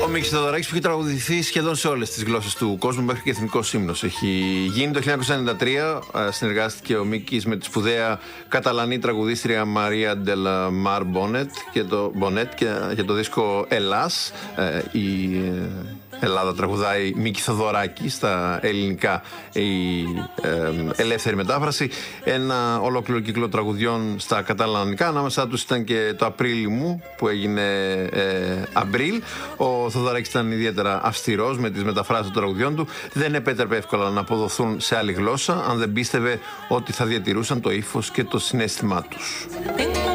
Ο Μίκης Θεοδωράκης που έχει τραγουδηθεί σχεδόν σε όλες τις γλώσσες του κόσμου, μέχρι και εθνικός ύμνος έχει γίνει. Το 1993 συνεργάστηκε ο Μίκης με τη σπουδαία καταλανή τραγουδίστρια Μαρία Ντελμάρ Μπονέτ για το δίσκο Ελλάς. Η Ελλάδα τραγουδάει Μίκη Θεοδωράκη στα ελληνικά, η ελεύθερη μετάφραση. Ένα ολόκληρο κύκλο τραγουδιών στα καταλανικά. Ανάμεσά τους ήταν και το Απρίλη μου που έγινε Αμπρίλ. Ο Θεοδωράκης ήταν ιδιαίτερα αυστηρός με τις μεταφράσεις των τραγουδιών του. Δεν επέτρεπε εύκολα να αποδοθούν σε άλλη γλώσσα αν δεν πίστευε ότι θα διατηρούσαν το ύφος και το συναίσθημά τους.